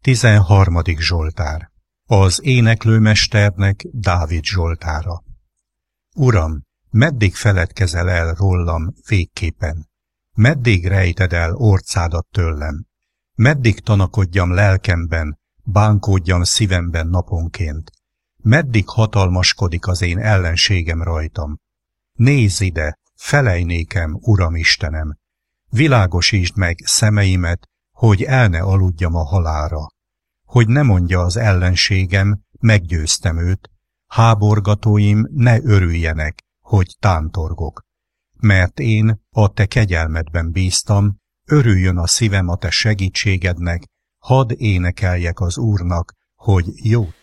13. Zsoltár. Az éneklőmesternek Dávid zsoltára. Uram, meddig feledkezel el rólam végképpen? Meddig rejted el orcádat tőlem? Meddig tanakodjam lelkemben, bánkódjam szívemben naponként? Meddig hatalmaskodik az én ellenségem rajtam? Nézz ide, felej nékem, Uram Istenem! Világosítsd meg szemeimet, hogy el ne aludjam a halálra. Hogy ne mondja az ellenségem, meggyőztem őt, háborgatóim ne örüljenek, hogy tántorgok. Mert én a te kegyelmedben bíztam, örüljön a szívem a te segítségednek, hadd énekeljek az Úrnak, hogy jót